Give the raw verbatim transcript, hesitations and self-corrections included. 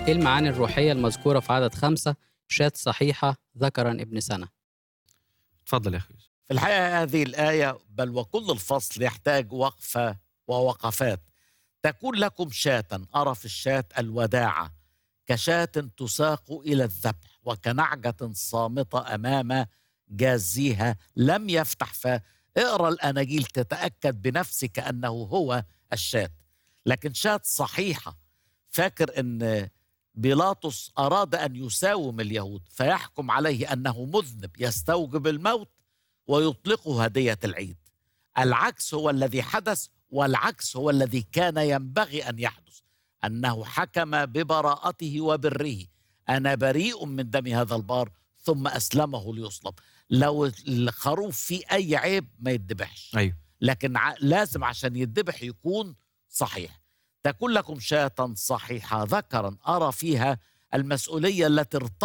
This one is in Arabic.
إيه المعاني الروحية المذكورة في عدد خمسة؟ شاة صحيحة ذكرا ابن سنة. اتفضل يا أخي يوسف. في الحقيقة هذه الآية بل وكل الفصل يحتاج وقفة ووقفات. تكون لكم شاة، أرى في الشاة الوداعة، كشاة تساق إلى الذبح، وكنعجة صامتة أمام جازيها لم يفتح فاه. اقرأ الأناجيل تتأكد بنفسك أنه هو الشاة، لكن شاة صحيحة. فاكر أن بيلاطس أراد أن يساوم اليهود فيحكم عليه أنه مذنب يستوجب الموت ويطلقه هدية العيد. العكس هو الذي حدث، والعكس هو الذي كان ينبغي أن يحدث، أنه حكم ببراءته وبره. أنا بريء من دم هذا البار، ثم أسلمه ليصلب. لو الخروف فيه أي عيب ما يتذبحش، أيوه. لكن ع- لازم عشان يتذبح يكون صحيح. تكون لكم شاة صحيحة ذكرا، أرى فيها المسؤولية التي ارتبطت